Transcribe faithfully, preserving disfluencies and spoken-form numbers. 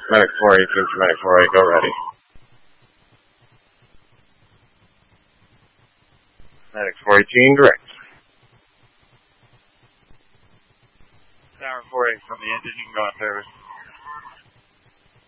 Medic four eighteen to Medic four eight, go ready. Medic four eighteen, direct. Tower four eight from the engine, you can go on service.